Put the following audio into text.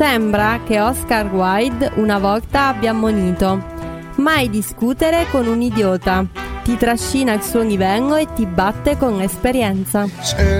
Sembra che Oscar Wilde una volta abbia ammonito: mai discutere con un idiota, ti trascina il suo livello e ti batte con l'esperienza.